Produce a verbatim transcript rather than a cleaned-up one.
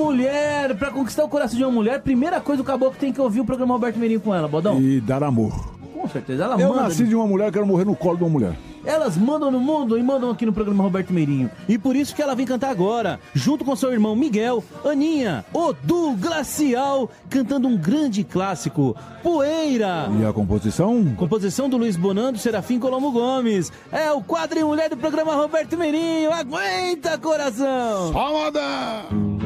mulher, pra conquistar o coração de uma mulher, primeira coisa o caboclo tem que ouvir o programa Roberto Meirinho com ela, Bodão. E dar amor. Com certeza, ela Eu manda. nasci de uma mulher, quero morrer no colo de uma mulher. Elas mandam no mundo e mandam aqui no programa Roberto Meirinho. E por isso que ela vem cantar agora, junto com seu irmão Miguel, Aninha, Odu Glacial, cantando um grande clássico, Poeira. E a composição? Composição do Luiz Bonando, Serafim Colombo Gomes. É o quadro e mulher do programa Roberto Meirinho. Aguenta, coração! Só moda!